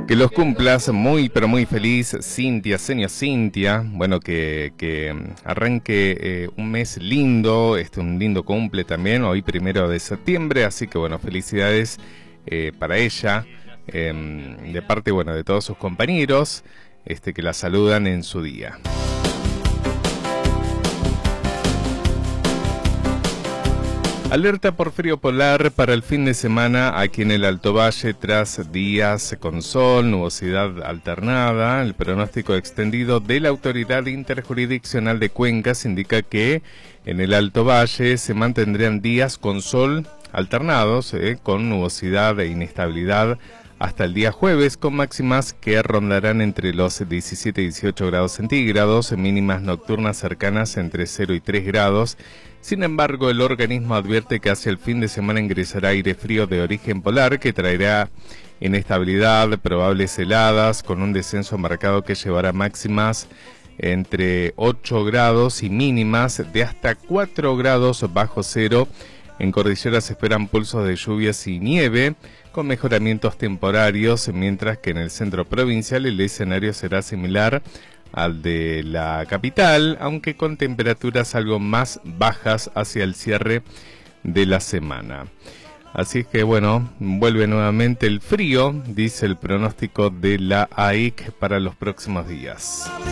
Que los cumplas muy, pero muy feliz, Cintia, señor Cintia. Bueno, que arranque un mes lindo, un lindo cumple también, hoy 1 de septiembre. Así que bueno, felicidades para ella, de parte, bueno, de todos sus compañeros, que la saludan en su día. Alerta por frío polar para el fin de semana aquí en el Alto Valle tras días con sol, nubosidad alternada. El pronóstico extendido de la Autoridad Interjurisdiccional de Cuencas indica que en el Alto Valle se mantendrán días con sol alternados, con nubosidad e inestabilidad hasta el día jueves, con máximas que rondarán entre los 17 y 18 grados centígrados, mínimas nocturnas cercanas entre 0 y 3 grados. Sin embargo, el organismo advierte que hacia el fin de semana ingresará aire frío de origen polar que traerá inestabilidad, probables heladas, con un descenso marcado que llevará máximas entre 8 grados y mínimas de hasta 4 grados bajo cero. En cordillera se esperan pulsos de lluvias y nieve, con mejoramientos temporarios, mientras que en el centro provincial el escenario será similar al de la capital, aunque con temperaturas algo más bajas hacia el cierre de la semana. Así que bueno, vuelve nuevamente el frío, dice el pronóstico de la AIC para los próximos días.